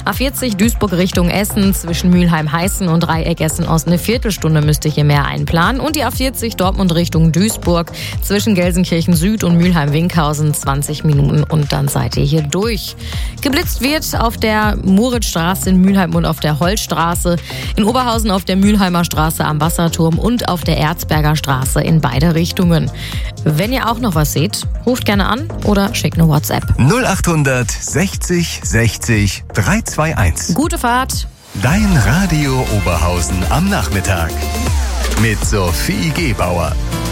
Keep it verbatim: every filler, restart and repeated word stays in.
A vierzig Duisburg Richtung Essen zwischen Mülheim-Heißen und Dreieck-Essen-Ost eine Viertelstunde müsst ihr hier mehr einplanen. Und die A vierzig Dortmund Richtung Duisburg zwischen Gelsenkirchen Süd und Mülheim-Winkhausen zwanzig Minuten und dann seid ihr hier durch. Geblitzt wird auf der Moritzstraße in Mülheim und auf der Holzstraße, in Oberhausen auf der Mülheimer Straße am Wasserturm und auf der Erzberger Straße in beide Richtungen. Wenn ihr auch noch was seht, ruft gerne an oder schickt eine WhatsApp. null acht sechzig sechzig drei zwei eins. Gute Fahrt. Dein Radio Oberhausen am Nachmittag mit Sophie Gebauer.